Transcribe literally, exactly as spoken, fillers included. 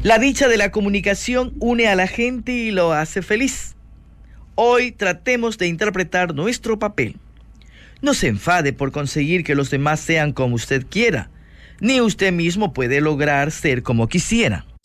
La dicha de la comunicación une a la gente y lo hace feliz. Hoy tratemos de interpretar nuestro papel. No se enfade por conseguir que los demás sean como usted quiera, ni usted mismo puede lograr ser como quisiera.